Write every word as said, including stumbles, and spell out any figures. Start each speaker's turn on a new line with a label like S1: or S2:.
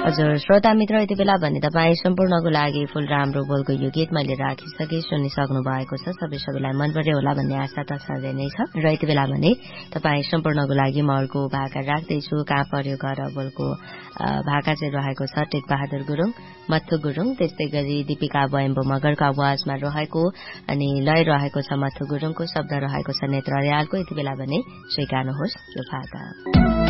S1: हजुर श्रोता मित्र यति बेला भने तपाईँ सम्पूर्णको लागि फुल राम्रो बोलको यो गीत मैले राखिसके सुनिसक्नु भएको छ। सबै सबैलाई मन पर्यो होला भन्ने आशा त सधैँ नै छ। र यति बेला भने तपाईँ सम्पूर्णको लागि म अर्को भाका राख्दैछु। कहाँ पर्यो घर बोलको भाका चाहिँ रहेको छ टेक बहादुर गुरुङ, मथु गुरुङ, त्यस्तै गरी दीपिका बयम्बो मगरको आवाजमा रहेको अनि लय रहेको छ मथु गुरुङको, शब्द रहेको छ नेत्र अर्यालको। यति बेला भने स्वीकार्नुहोस् यो भाका।